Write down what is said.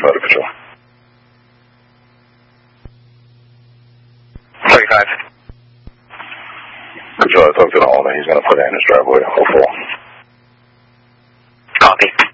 Motor Patrol. 35. Control, I talked to the owner. He's going to put it in his driveway. Hopefully. Copy.